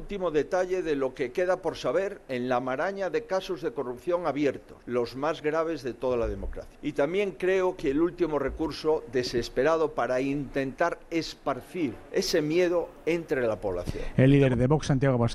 último detalle de lo que queda por saber en la maraña de casos de corrupción abiertos, los más graves de toda la democracia. Y también creo que el último recurso desesperado para intentar esparcir ese miedo entre la población. El líder de Vox, Santiago Abascal.